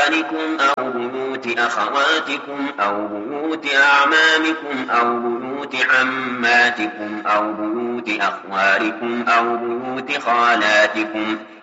إخوانكم أو بيوت أخواتكم أو بيوت أعمامكم أو بيوت عماتكم أو بيوت أخوالكم أو بيوت خالاتكم